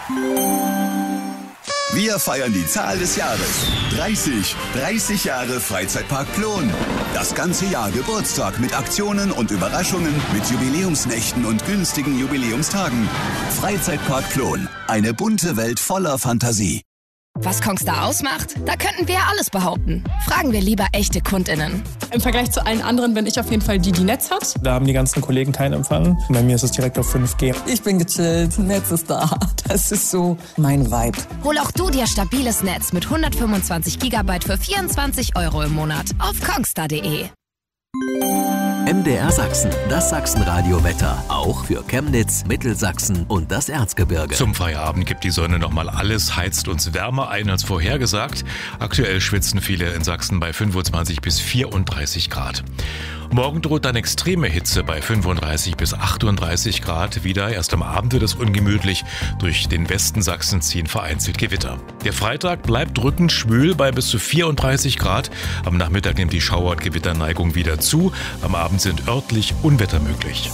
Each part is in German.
Wir feiern die Zahl des Jahres. 30 Jahre Freizeitpark Plon. Das ganze Jahr Geburtstag mit Aktionen und Überraschungen, mit Jubiläumsnächten und günstigen Jubiläumstagen. Freizeitpark Plon. Eine bunte Welt voller Fantasie. Was Kongstar ausmacht? Da könnten wir ja alles behaupten. Fragen wir lieber echte KundInnen. Im Vergleich zu allen anderen bin ich auf jeden Fall die Netz hat. Da haben die ganzen Kollegen keinen Empfang. Bei mir ist es direkt auf 5G. Ich bin gechillt, Netz ist da. Das ist so mein Vibe. Hol auch du dir stabiles Netz mit 125 GB für 24 € im Monat auf kongstar.de. MDR Sachsen, das Sachsenradio-Wetter. Auch für Chemnitz, Mittelsachsen und das Erzgebirge. Zum Feierabend gibt die Sonne nochmal alles, heizt uns wärmer ein als vorhergesagt. Aktuell schwitzen viele in Sachsen bei 25 bis 34 Grad. Morgen droht dann extreme Hitze bei 35 bis 38 Grad wieder. Erst am Abend wird es ungemütlich. Durch den Westen Sachsens ziehen vereinzelt Gewitter. Der Freitag bleibt drückend schwül bei bis zu 34 Grad. Am Nachmittag nimmt die Schauer- und Gewitterneigung wieder zu. Am Abend sind örtlich Unwetter möglich.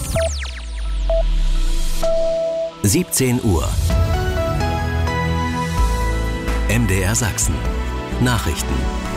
17 Uhr. MDR Sachsen. Nachrichten.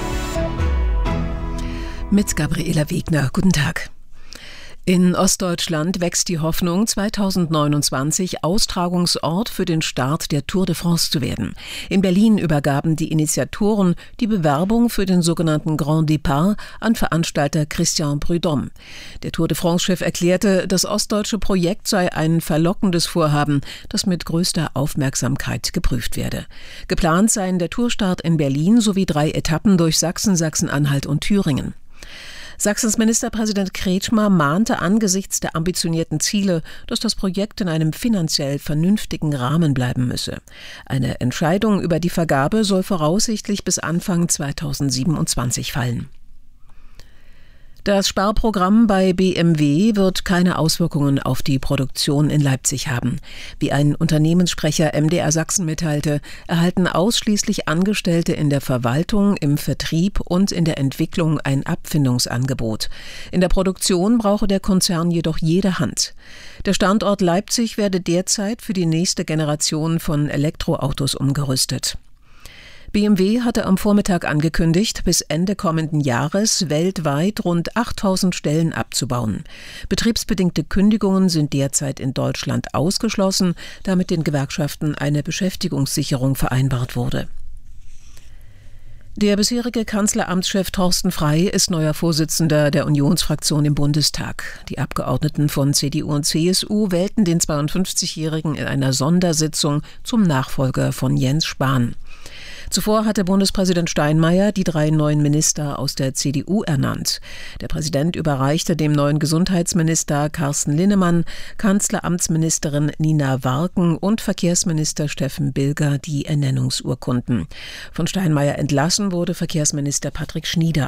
Mit Gabriela Wegner. Guten Tag. In Ostdeutschland wächst die Hoffnung, 2029 Austragungsort für den Start der Tour de France zu werden. In Berlin übergaben die Initiatoren die Bewerbung für den sogenannten Grand Départ an Veranstalter Christian Prudhomme. Der Tour de France-Chef erklärte, das ostdeutsche Projekt sei ein verlockendes Vorhaben, das mit größter Aufmerksamkeit geprüft werde. Geplant seien der Tourstart in Berlin sowie 3 Etappen durch Sachsen, Sachsen-Anhalt und Thüringen. Sachsens Ministerpräsident Kretschmer mahnte angesichts der ambitionierten Ziele, dass das Projekt in einem finanziell vernünftigen Rahmen bleiben müsse. Eine Entscheidung über die Vergabe soll voraussichtlich bis Anfang 2027 fallen. Das Sparprogramm bei BMW wird keine Auswirkungen auf die Produktion in Leipzig haben. Wie ein Unternehmenssprecher MDR Sachsen mitteilte, erhalten ausschließlich Angestellte in der Verwaltung, im Vertrieb und in der Entwicklung ein Abfindungsangebot. In der Produktion brauche der Konzern jedoch jede Hand. Der Standort Leipzig werde derzeit für die nächste Generation von Elektroautos umgerüstet. BMW hatte am Vormittag angekündigt, bis Ende kommenden Jahres weltweit rund 8.000 Stellen abzubauen. Betriebsbedingte Kündigungen sind derzeit in Deutschland ausgeschlossen, da mit den Gewerkschaften eine Beschäftigungssicherung vereinbart wurde. Der bisherige Kanzleramtschef Thorsten Frey ist neuer Vorsitzender der Unionsfraktion im Bundestag. Die Abgeordneten von CDU und CSU wählten den 52-Jährigen in einer Sondersitzung zum Nachfolger von Jens Spahn. Zuvor hatte Bundespräsident Steinmeier die 3 neuen Minister aus der CDU ernannt. Der Präsident überreichte dem neuen Gesundheitsminister Carsten Linnemann, Kanzleramtsministerin Nina Warken und Verkehrsminister Steffen Bilger die Ernennungsurkunden. Von Steinmeier entlassen wurde Verkehrsminister Patrick Schnieder.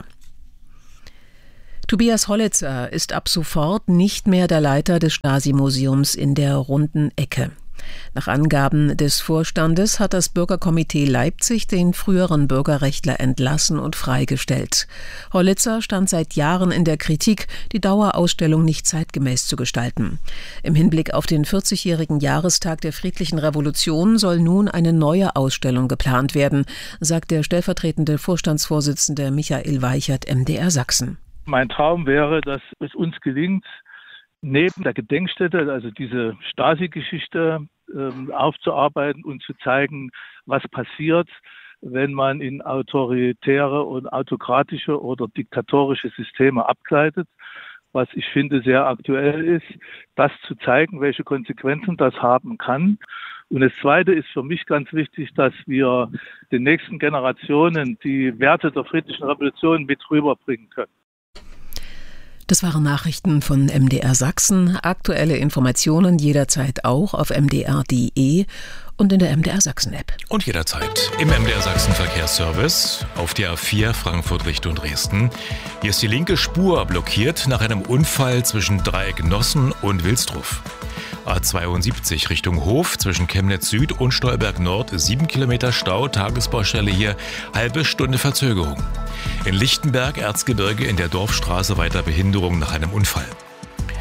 Tobias Hollitzer ist ab sofort nicht mehr der Leiter des Stasi-Museums in der Runden Ecke. Nach Angaben des Vorstandes hat das Bürgerkomitee Leipzig den früheren Bürgerrechtler entlassen und freigestellt. Hollitzer stand seit Jahren in der Kritik, die Dauerausstellung nicht zeitgemäß zu gestalten. Im Hinblick auf den 40-jährigen Jahrestag der Friedlichen Revolution soll nun eine neue Ausstellung geplant werden, sagt der stellvertretende Vorstandsvorsitzende Michael Weichert MDR Sachsen. Mein Traum wäre, dass es uns gelingt, neben der Gedenkstätte, also diese Stasi-Geschichte, aufzuarbeiten und zu zeigen, was passiert, wenn man in autoritäre und autokratische oder diktatorische Systeme abgleitet. Was ich finde sehr aktuell ist, das zu zeigen, welche Konsequenzen das haben kann. Und das Zweite ist für mich ganz wichtig, dass wir den nächsten Generationen die Werte der Friedlichen Revolution mit rüberbringen können. Das waren Nachrichten von MDR Sachsen. Aktuelle Informationen jederzeit auch auf mdr.de und in der MDR Sachsen App. Und jederzeit im MDR Sachsen Verkehrsservice auf der A4 Frankfurt Richtung Dresden. Hier ist die linke Spur blockiert nach einem Unfall zwischen Dreieck-Nossen und Wilsdruff. A72 Richtung Hof zwischen Chemnitz Süd und Stolberg Nord 7 Kilometer Stau, Tagesbaustelle hier, halbe Stunde Verzögerung. In Lichtenberg, Erzgebirge in der Dorfstraße weiter Behinderung nach einem Unfall.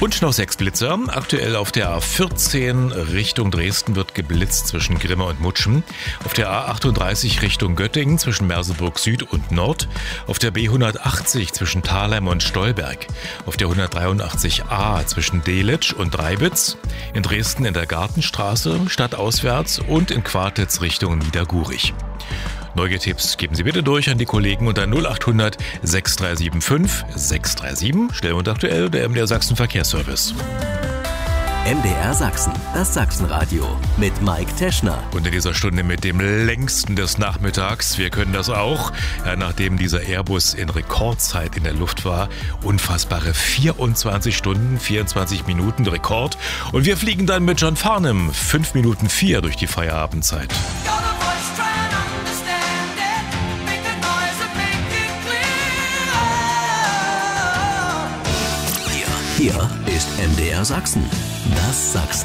Und noch 6 Blitzer. Aktuell auf der A14 Richtung Dresden wird geblitzt zwischen Grimma und Mutschen. Auf der A38 Richtung Göttingen zwischen Merseburg Süd und Nord. Auf der B180 zwischen Thalheim und Stolberg. Auf der 183a zwischen Delitzsch und Dreibitz. In Dresden in der Gartenstraße, stadtauswärts und in Quartitz Richtung Niedergurich. Neugiertipps geben Sie bitte durch an die Kollegen unter 0800 6375 637. Schnell und aktuell der MDR Sachsen Verkehrsservice. MDR Sachsen, das Sachsenradio mit Mike Teschner. Und in dieser Stunde mit dem längsten des Nachmittags. Wir können das auch, nachdem dieser Airbus in Rekordzeit in der Luft war. Unfassbare 24 Stunden, 24 Minuten Rekord. Und wir fliegen dann mit John Farnham 5 Minuten 4 durch die Feierabendzeit. Hier ist MDR Sachsen, das Sachsen.